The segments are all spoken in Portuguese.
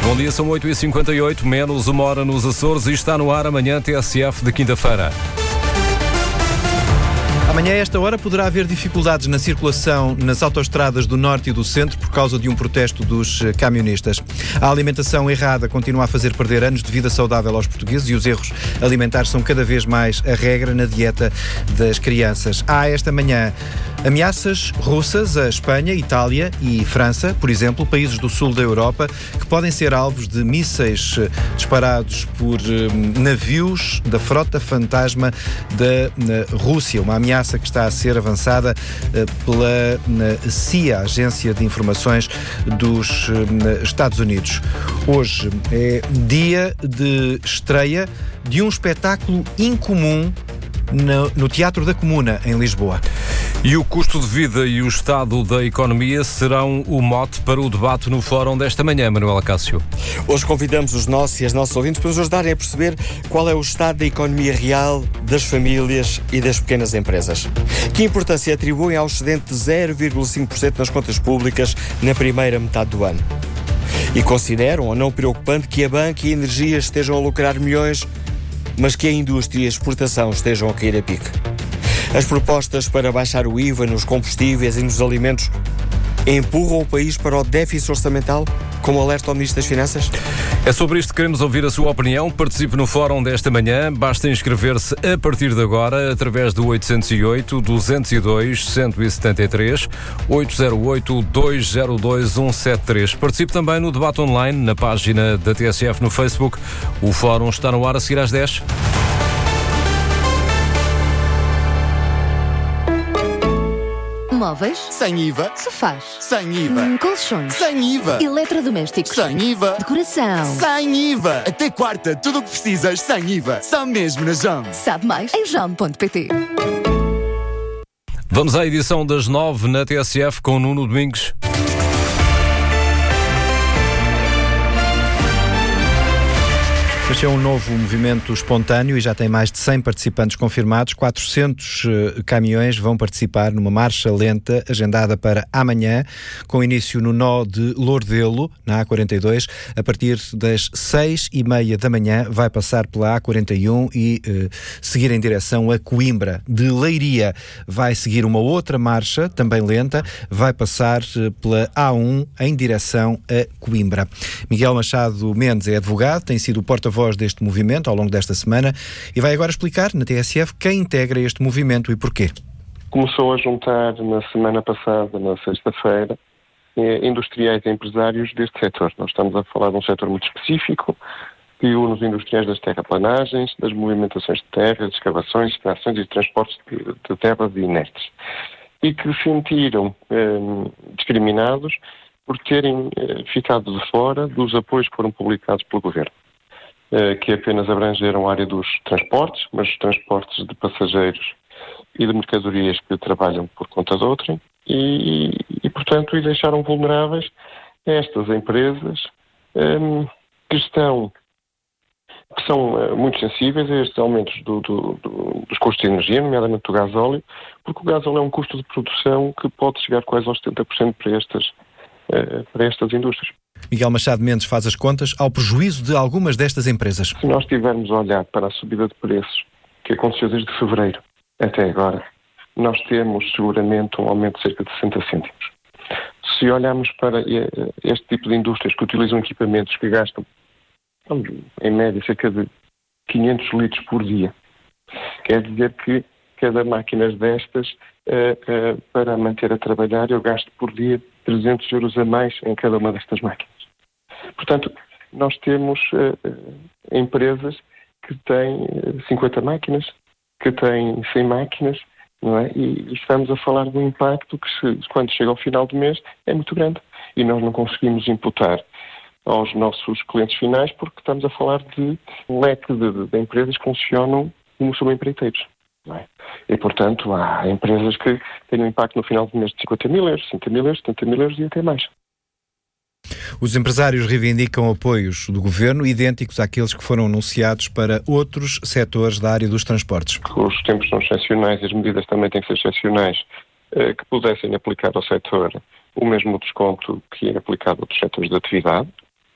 Bom dia, são 8h58, menos uma hora nos Açores e está no ar amanhã TSF de quinta-feira. Amanhã, a esta hora, poderá haver dificuldades na circulação nas autoestradas do Norte e do Centro por causa de um protesto dos camionistas. A alimentação errada continua a fazer perder anos de vida saudável aos portugueses e os erros alimentares são cada vez mais a regra na dieta das crianças. Há esta manhã ameaças russas a Espanha, Itália e França, por exemplo, países do sul da Europa, que podem ser alvos de mísseis disparados por navios da frota fantasma da Rússia. Uma ameaça que está a ser avançada pela CIA, a Agência de Informações dos Estados Unidos. Hoje é dia de estreia de um espetáculo incomum no Teatro da Comuna, em Lisboa. E o custo de vida e o estado da economia serão o mote para o debate no fórum desta manhã, Manuela Cássio. Hoje convidamos os nossos e as nossas ouvintes para nos ajudarem a perceber qual é o estado da economia real, das famílias e das pequenas empresas. Que importância atribuem ao excedente de 0,5% nas contas públicas na primeira metade do ano? E consideram ou não preocupante que a banca e a energia estejam a lucrar milhões, mas que a indústria e a exportação estejam a cair a pique? As propostas para baixar o IVA nos combustíveis e nos alimentos empurram o país para o déficit orçamental, como alerta o Ministro das Finanças? É sobre isto que queremos ouvir a sua opinião. Participe no fórum desta manhã. Basta inscrever-se a partir de agora através do 808-202-173, 808-202-173. Participe também no debate online na página da TSF no Facebook. O fórum está no ar a seguir às 10. Móveis? Sem IVA. Sofás? Sem IVA. Colchões? Sem IVA. Eletrodomésticos? Sem IVA. Decoração? Sem IVA. Até quarta, tudo o que precisas sem IVA. Só mesmo na JOM. Sabe mais em JOM.pt. Vamos à edição das 9 na TSF com Nuno Domingos. Este é um novo movimento espontâneo e já tem mais de 100 participantes confirmados. 400 caminhões vão participar numa marcha lenta agendada para amanhã, com início no nó de Lourdelo, na A42. A partir das 6h30 da manhã vai passar pela A41 e seguir em direção a Coimbra. De Leiria vai seguir uma outra marcha, também lenta, vai passar pela A1 em direção a Coimbra. Miguel Machado Mendes é advogado, tem sido o porta-voz deste movimento ao longo desta semana e vai agora explicar na TSF quem integra este movimento e porquê. Começou a juntar na semana passada, na sexta-feira, industriais e empresários deste setor. Nós estamos a falar de um setor muito específico que une os industriais das terraplanagens, das movimentações de terras, escavações, extrações e transportes de terras inertes e que se sentiram discriminados por terem ficado de fora dos apoios que foram publicados pelo Governo, que apenas abrangeram a área dos transportes, mas os transportes de passageiros e de mercadorias que trabalham por conta de outrem e portanto, deixaram vulneráveis estas empresas que são muito sensíveis a estes aumentos dos custos de energia, nomeadamente do gasóleo, porque o gasóleo é um custo de produção que pode chegar quase aos 70% para estas indústrias. Miguel Machado Mendes faz as contas ao prejuízo de algumas destas empresas. Se nós tivermos a olhar para a subida de preços que aconteceu desde fevereiro até agora, nós temos seguramente um aumento de cerca de 60 cêntimos. Se olharmos para este tipo de indústrias que utilizam equipamentos que gastam, em média, cerca de 500 litros por dia, quer dizer que cada máquina destas, para manter a trabalhar, eu gasto por dia 300 euros a mais em cada uma destas máquinas. Portanto, nós temos empresas que têm 50 máquinas, que têm 100 máquinas, não é? E estamos a falar de um impacto que, quando chega ao final do mês, é muito grande. E nós não conseguimos imputar aos nossos clientes finais porque estamos a falar de um leque de empresas que funcionam como subempreiteiros. Não é? E, portanto, há empresas que têm um impacto no final do mês de 50 mil euros, 60 mil euros, 70 mil euros e até mais. Os empresários reivindicam apoios do Governo idênticos àqueles que foram anunciados para outros setores da área dos transportes. Os tempos são excepcionais e as medidas também têm que ser excepcionais, que pudessem aplicar ao setor o mesmo desconto que é aplicado a outros setores de atividade,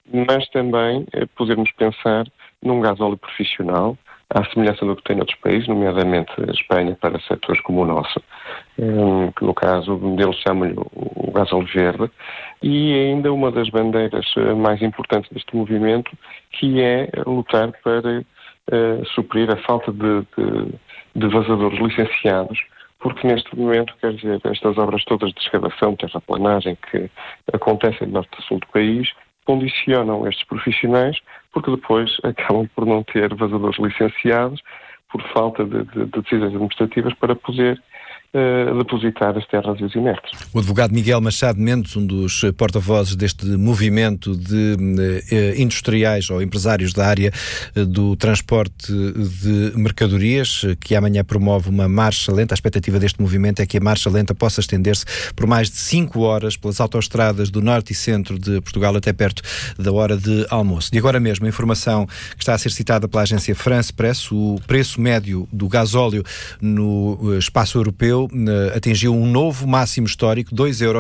mas também podermos pensar num gasóleo profissional, à semelhança do que tem noutros países, nomeadamente a Espanha, para setores como o nosso, que no caso deles chamam-lhe o gasóleo verde, e ainda uma das bandeiras mais importantes deste movimento, que é lutar para suprir a falta de vazadores licenciados, porque neste momento, quer dizer, estas obras todas de escavação, terraplanagem que acontecem no norte e sul do país, condicionam estes profissionais, porque depois acabam por não ter vazadores licenciados, por falta de decisões administrativas para poder depositar as terras e os inertes. O advogado Miguel Machado Mendes, um dos porta-vozes deste movimento de industriais ou empresários da área do transporte de mercadorias, que amanhã promove uma marcha lenta. A expectativa deste movimento é que a marcha lenta possa estender-se por mais de 5 horas pelas autoestradas do norte e centro de Portugal até perto da hora de almoço. E agora mesmo, a informação que está a ser citada pela agência France Press: o preço médio do gasóleo no espaço europeu atingiu um novo máximo histórico,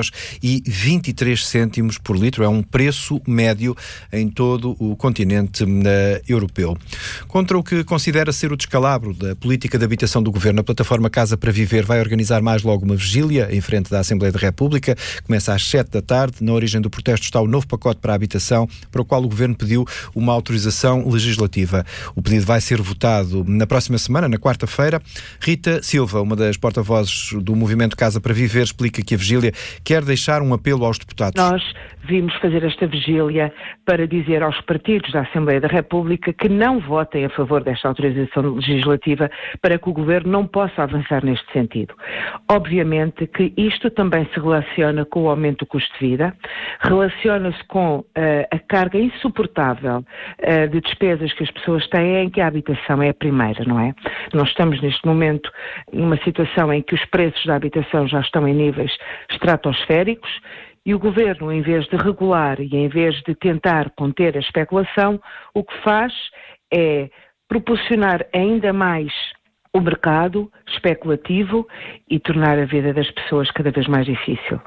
2,23 € por litro. É um preço médio em todo o continente europeu. Contra o que considera ser o descalabro da política de habitação do Governo, a plataforma Casa para Viver vai organizar mais logo uma vigília em frente da Assembleia da República. Começa às 7 da tarde. Na origem do protesto está o novo pacote para a habitação, para o qual o Governo pediu uma autorização legislativa. O pedido vai ser votado na próxima semana, na quarta-feira. Rita Silva, uma das porta-vozes do movimento Casa para Viver, explica que a vigília quer deixar um apelo aos deputados. Nós vimos fazer esta vigília para dizer aos partidos da Assembleia da República que não votem a favor desta autorização legislativa, para que o Governo não possa avançar neste sentido. Obviamente que isto também se relaciona com o aumento do custo de vida, relaciona-se com a carga insuportável de despesas que as pessoas têm, em que a habitação é a primeira, não é? Nós estamos neste momento numa situação em que os preços da habitação já estão em níveis estratosféricos, e o Governo, em vez de regular e em vez de tentar conter a especulação, o que faz é proporcionar ainda mais o mercado especulativo e tornar a vida das pessoas cada vez mais difícil.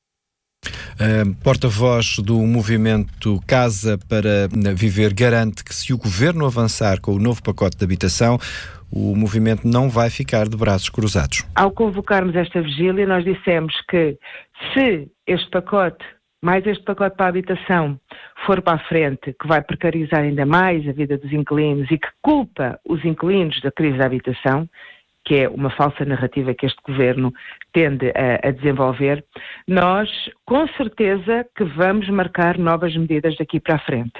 Porta-voz do movimento Casa para Viver garante que, se o Governo avançar com o novo pacote de habitação, o movimento não vai ficar de braços cruzados. Ao convocarmos esta vigília, nós dissemos que, se este pacote, mais este pacote para a habitação, for para a frente, que vai precarizar ainda mais a vida dos inquilinos e que culpa os inquilinos da crise da habitação, que é uma falsa narrativa que este Governo tende a desenvolver, nós, com certeza, que vamos marcar novas medidas daqui para a frente.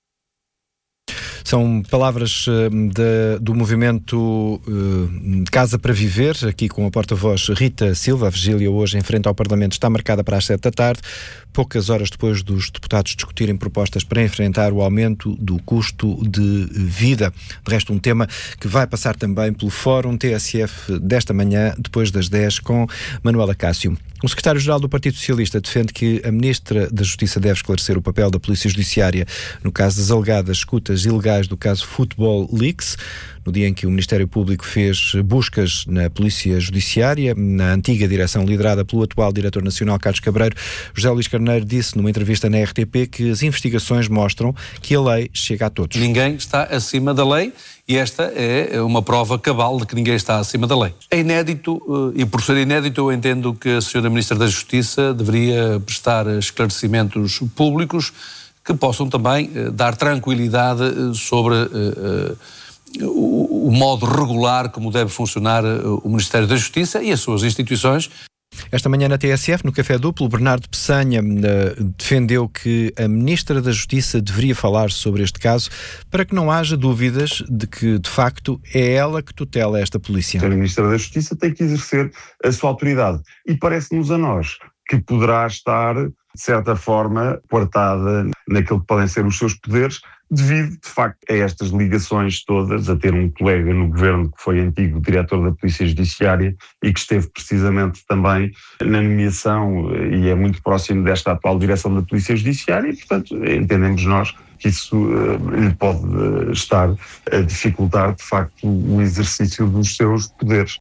São palavras do movimento Casa para Viver, aqui com a porta-voz Rita Silva. A vigília hoje em frente ao Parlamento está marcada para as 7 da tarde, poucas horas depois dos deputados discutirem propostas para enfrentar o aumento do custo de vida. De resto, um tema que vai passar também pelo Fórum TSF desta manhã, depois das 10, com Manuela Cássio. O secretário-geral do Partido Socialista defende que a Ministra da Justiça deve esclarecer o papel da Polícia Judiciária no caso das alegadas escutas ilegais do caso Football Leaks. No dia em que o Ministério Público fez buscas na Polícia Judiciária, na antiga direção liderada pelo atual Diretor Nacional Carlos Cabreiro, José Luís Carneiro disse numa entrevista na RTP que as investigações mostram que a lei chega a todos. Ninguém está acima da lei, e esta é uma prova cabal de que ninguém está acima da lei. É inédito, e por ser inédito eu entendo que a Sra. Ministra da Justiça deveria prestar esclarecimentos públicos que possam também dar tranquilidade sobre o modo regular como deve funcionar o Ministério da Justiça e as suas instituições. Esta manhã na TSF, no Café Duplo, Bernardo Peçanha defendeu que a Ministra da Justiça deveria falar sobre este caso para que não haja dúvidas de que, de facto, é ela que tutela esta polícia. A Ministra da Justiça tem que exercer a sua autoridade e parece-nos a nós que poderá estar, de certa forma, coartada naquilo que podem ser os seus poderes, devido, de facto, a estas ligações todas, a ter um colega no Governo que foi antigo diretor da Polícia Judiciária e que esteve precisamente também na nomeação e é muito próximo desta atual direção da Polícia Judiciária e, portanto, entendemos nós que isso lhe pode estar a dificultar, de facto, o exercício dos seus poderes.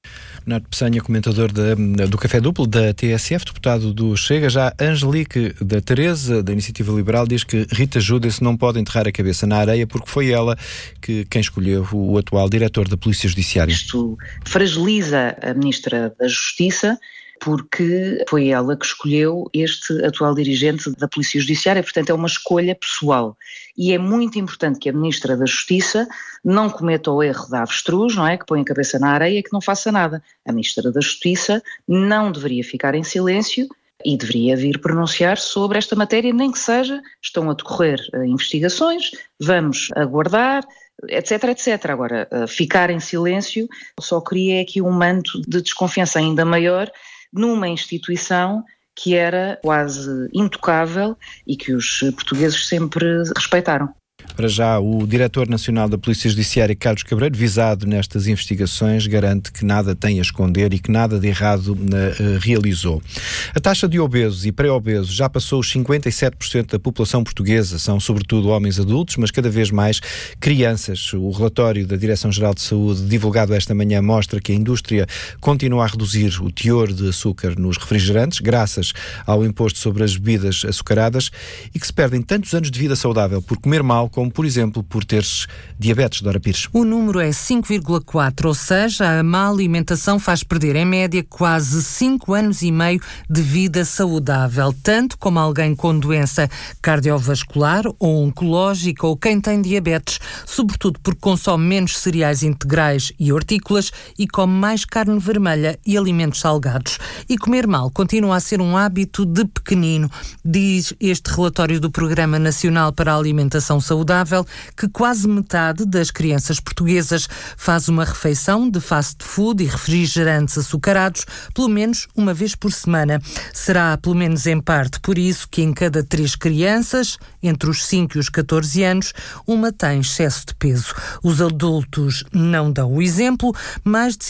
Bernardo Peçanha, comentador do Café Duplo, da TSF, deputado do Chega. Já Angelique da Teresa, da Iniciativa Liberal, diz que Rita Júdice não pode enterrar a cabeça na areia porque foi ela quem escolheu o atual diretor da Polícia Judiciária. Isto fragiliza a Ministra da Justiça, porque foi ela que escolheu este atual dirigente da Polícia Judiciária, portanto é uma escolha pessoal. E é muito importante que a Ministra da Justiça não cometa o erro da avestruz, não é? Que põe a cabeça na areia e que não faça nada. A Ministra da Justiça não deveria ficar em silêncio e deveria vir pronunciar sobre esta matéria, nem que seja, estão a decorrer investigações, vamos aguardar, etc, etc. Agora, ficar em silêncio só cria aqui um manto de desconfiança ainda maior numa instituição que era quase intocável e que os portugueses sempre respeitaram. Para já, o Diretor Nacional da Polícia Judiciária, Carlos Cabreiro, visado nestas investigações, garante que nada tem a esconder e que nada de errado realizou. A taxa de obesos e pré-obesos já passou os 57% da população portuguesa, são sobretudo homens adultos, mas cada vez mais crianças. O relatório da Direção-Geral de Saúde, divulgado esta manhã, mostra que a indústria continua a reduzir o teor de açúcar nos refrigerantes, graças ao imposto sobre as bebidas açucaradas, e que se perdem tantos anos de vida saudável por comer mal, como, por exemplo, por teres diabetes, Dora Pires. O número é 5,4, ou seja, a má alimentação faz perder, em média, quase 5 anos e meio de vida saudável, tanto como alguém com doença cardiovascular ou oncológica ou quem tem diabetes, sobretudo porque consome menos cereais integrais e hortícolas e come mais carne vermelha e alimentos salgados. E comer mal continua a ser um hábito de pequenino, diz este relatório do Programa Nacional para a Alimentação Saudável, que quase metade das crianças portuguesas faz uma refeição de fast food e refrigerantes açucarados pelo menos uma vez por semana. Será, pelo menos em parte, por isso que em cada 3 crianças, entre os 5 e os 14 anos, uma tem excesso de peso. Os adultos não dão o exemplo, mais de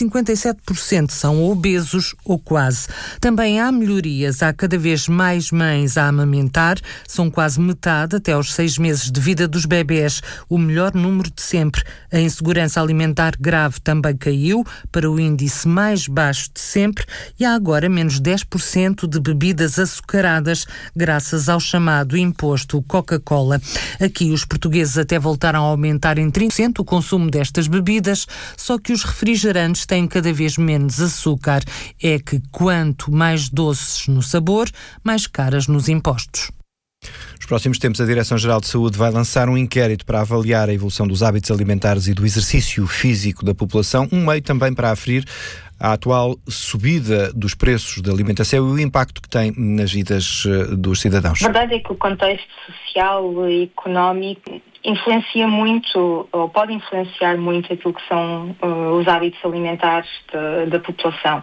57% são obesos ou quase. Também há melhorias, há cada vez mais mães a amamentar, são quase metade até aos 6 meses de vida dos bebés, o melhor número de sempre. A insegurança alimentar grave também caiu para o índice mais baixo de sempre e há agora menos 10% de bebidas açucaradas, graças ao chamado imposto Coca-Cola. Aqui os portugueses até voltaram a aumentar em 30% o consumo destas bebidas, só que os refrigerantes têm cada vez menos açúcar. É que quanto mais doces no sabor, mais caras nos impostos. Nos próximos tempos, a Direção-Geral de Saúde vai lançar um inquérito para avaliar a evolução dos hábitos alimentares e do exercício físico da população, um meio também para aferir a atual subida dos preços da alimentação e o impacto que tem nas vidas dos cidadãos. A verdade é que o contexto social e económico influencia muito, ou pode influenciar muito aquilo que são os hábitos alimentares da população.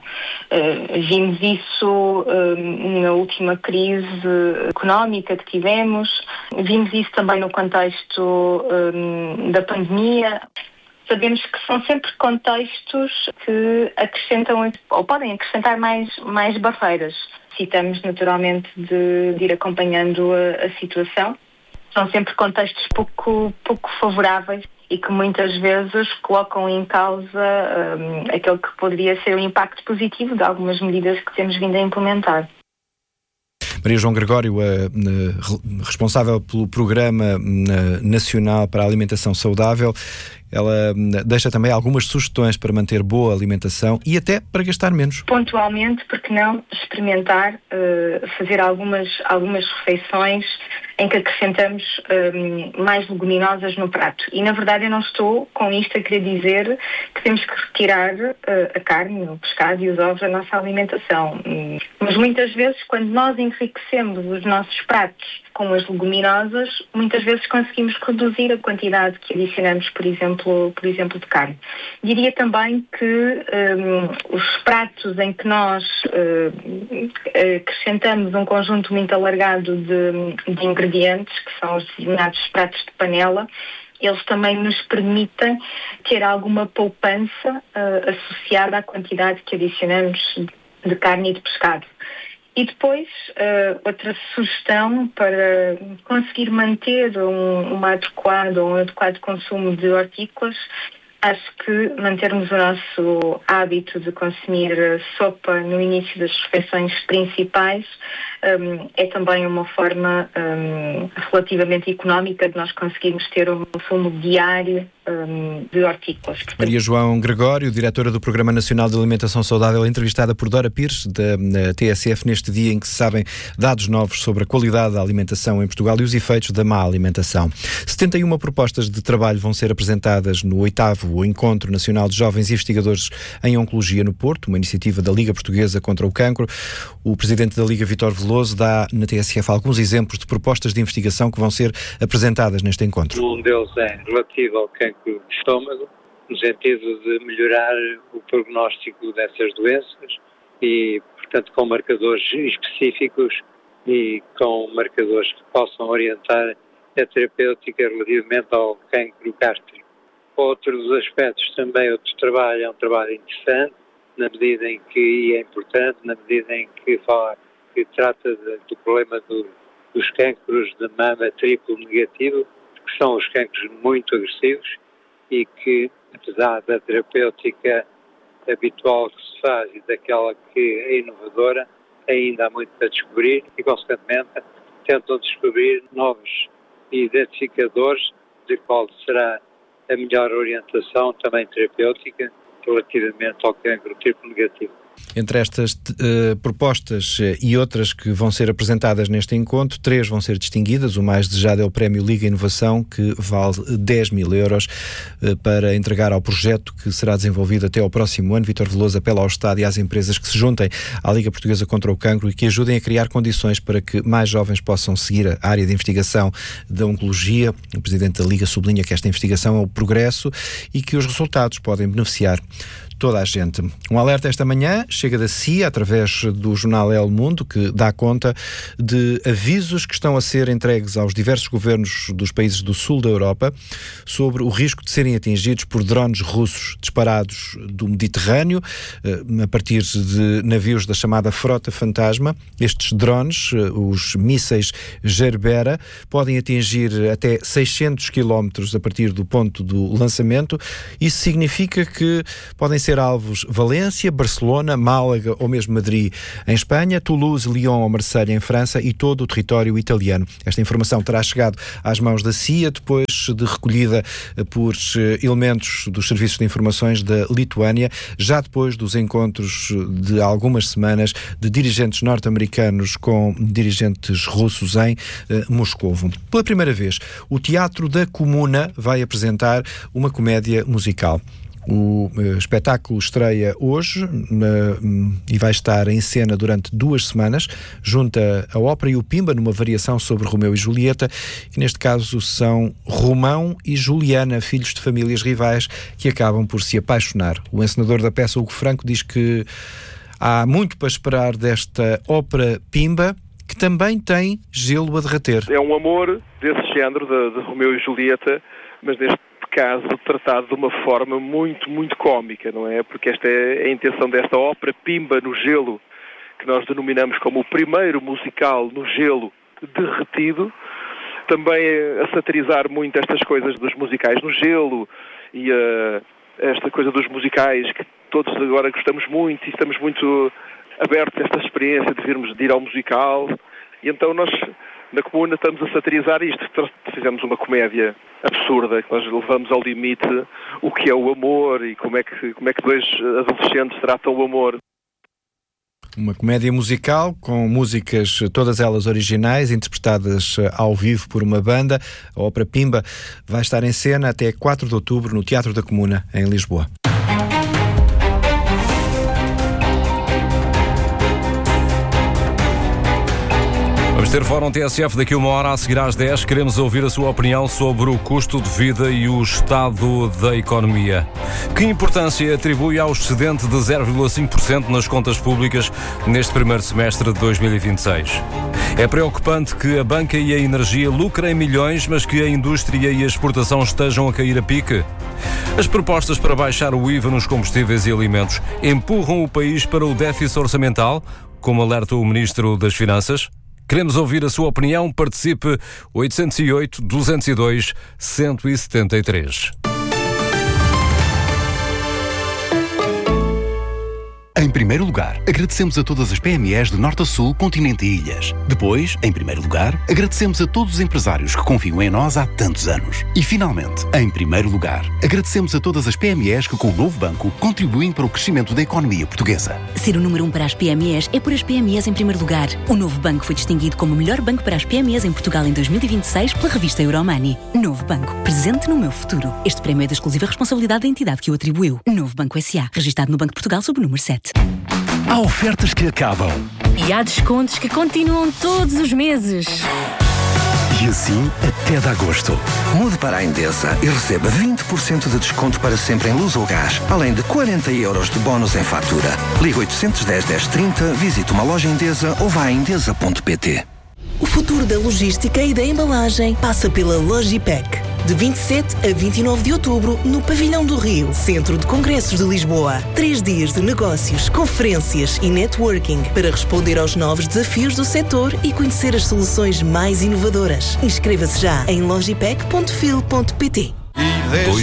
Vimos isso na última crise económica que tivemos, vimos isso também no contexto da pandemia. Sabemos que são sempre contextos que acrescentam, ou podem acrescentar mais barreiras. Citamos naturalmente de ir acompanhando a situação. São sempre contextos pouco favoráveis e que muitas vezes colocam em causa aquele que poderia ser o impacto positivo de algumas medidas que temos vindo a implementar. Maria João Gregório, responsável pelo Programa Nacional para a Alimentação Saudável, ela deixa também algumas sugestões para manter boa alimentação e até para gastar menos. Pontualmente, porque não experimentar fazer algumas refeições em que acrescentamos mais leguminosas no prato. E, na verdade, eu não estou com isto a querer dizer que temos que retirar a carne, o pescado e os ovos da nossa alimentação. Mas, muitas vezes, quando nós enriquecemos os nossos pratos com as leguminosas, muitas vezes conseguimos reduzir a quantidade que adicionamos, por exemplo, de carne. Diria também que os pratos em que nós acrescentamos um conjunto muito alargado de ingredientes, que são os designados pratos de panela, eles também nos permitem ter alguma poupança associada à quantidade que adicionamos de carne e de pescado. E depois, outra sugestão para conseguir manter um adequado consumo de hortícolas Acho que mantermos o nosso hábito de consumir sopa no início das refeições principais é também uma forma relativamente económica de nós conseguirmos ter um consumo diário de hortícolas. Portanto, Maria João Gregório, diretora do Programa Nacional de Alimentação Saudável, entrevistada por Dora Pires, da TSF, neste dia em que se sabem dados novos sobre a qualidade da alimentação em Portugal e os efeitos da má alimentação. 71 propostas de trabalho vão ser apresentadas no 8º Encontro Nacional de Jovens Investigadores em Oncologia no Porto, uma iniciativa da Liga Portuguesa contra o Cancro. O presidente da Liga, Vítor Veloso, dá na TSF alguns exemplos de propostas de investigação que vão ser apresentadas neste encontro. Um deles é relativo ao cancro do estômago, no sentido de melhorar o prognóstico dessas doenças e, portanto, com marcadores específicos e com marcadores que possam orientar a terapêutica relativamente ao cancro gástrico. Outro dos aspectos também, outro trabalho, é um trabalho interessante, na medida em que é importante, na medida em que fala, que trata do problema dos cancros de mama triplo negativo, que são os cancros muito agressivos e que, apesar da terapêutica habitual que se faz e daquela que é inovadora, ainda há muito a descobrir e, consequentemente, tentam descobrir novos identificadores de qual será a melhor orientação, também terapêutica, relativamente ao cancro triplo negativo. Entre estas propostas e outras que vão ser apresentadas neste encontro, 3 vão ser distinguidas. O mais desejado é o Prémio Liga Inovação, que vale 10.000 euros para entregar ao projeto que será desenvolvido até ao próximo ano. Vítor Veloso apela ao Estado e às empresas que se juntem à Liga Portuguesa contra o Cancro e que ajudem a criar condições para que mais jovens possam seguir a área de investigação da oncologia. O Presidente da Liga sublinha que esta investigação é o progresso e que os resultados podem beneficiar toda a gente. Um alerta esta manhã chega da CIA através do jornal El Mundo, que dá conta de avisos que estão a ser entregues aos diversos governos dos países do sul da Europa sobre o risco de serem atingidos por drones russos disparados do Mediterrâneo a partir de navios da chamada Frota Fantasma. Estes drones, os mísseis Gerbera, podem atingir até 600 km a partir do ponto do lançamento. Isso significa que podem ser alvos Valência, Barcelona, Málaga ou mesmo Madrid em Espanha, Toulouse, Lyon ou Marselha em França e todo o território italiano. Esta informação terá chegado às mãos da CIA depois de recolhida por elementos dos serviços de informações da Lituânia, já depois dos encontros de algumas semanas de dirigentes norte-americanos com dirigentes russos em Moscovo. Pela primeira vez, o Teatro da Comuna vai apresentar uma comédia musical. O espetáculo estreia hoje e vai estar em cena durante 2 semanas. Junta a ópera e o Pimba numa variação sobre Romeu e Julieta, e neste caso são Romão e Juliana, filhos de famílias rivais que acabam por se apaixonar. O encenador da peça, Hugo Franco, diz que há muito para esperar desta ópera Pimba, que também tem gelo a derreter. É um amor desse género de Romeu e Julieta, mas neste caso tratado de uma forma muito, muito cómica, não é? Porque esta é a intenção desta ópera Pimba no Gelo, que nós denominamos como o primeiro musical no gelo derretido, também a satirizar muito estas coisas dos musicais no gelo e esta coisa dos musicais que todos agora gostamos muito e estamos muito abertos a esta experiência de ir ao musical. E então nós, na Comuna, estamos a satirizar isto. Fizemos uma comédia absurda, que nós levamos ao limite o que é o amor e como é que 2 adolescentes tratam o amor. Uma comédia musical com músicas, todas elas originais, interpretadas ao vivo por uma banda. A ópera Pimba vai estar em cena até 4 de outubro no Teatro da Comuna, em Lisboa. Vamos ter Fórum TSF daqui a 1 hora, a seguir às 10. Queremos ouvir a sua opinião sobre o custo de vida e o estado da economia. Que importância atribui ao excedente de 0,5% nas contas públicas neste primeiro semestre de 2026? É preocupante que a banca e a energia lucrem milhões, mas que a indústria e a exportação estejam a cair a pique? As propostas para baixar o IVA nos combustíveis e alimentos empurram o país para o déficit orçamental, como alerta o Ministro das Finanças? Queremos ouvir a sua opinião. Participe 808-202-173. Em primeiro lugar, agradecemos a todas as PMEs de norte a sul, continente e ilhas. Depois, em primeiro lugar, agradecemos a todos os empresários que confiam em nós há tantos anos. E finalmente, em primeiro lugar, agradecemos a todas as PMEs que com o novo banco contribuem para o crescimento da economia portuguesa. Ser o número 1 para as PMEs é por as PMEs em primeiro lugar. O novo banco foi distinguido como o melhor banco para as PMEs em Portugal em 2026 pela revista Euromoney. Novo banco, presente no meu futuro. Este prémio é da exclusiva responsabilidade da entidade que o atribuiu. Novo Banco S.A., registado no Banco de Portugal sob o número 7. Há ofertas que acabam. E há descontos que continuam todos os meses. E assim até de agosto. Mude para a Endesa e receba 20% de desconto para sempre em luz ou gás, além de 40 € de bónus em fatura. Ligue 810 1030, visite uma loja Endesa ou vá a endesa.pt. O futuro da logística e da embalagem passa pela Logipec. De 27 a 29 de outubro, no Pavilhão do Rio, Centro de Congressos de Lisboa. 3 dias de negócios, conferências e networking para responder aos novos desafios do setor e conhecer as soluções mais inovadoras. Inscreva-se já em logipec.fil.pt.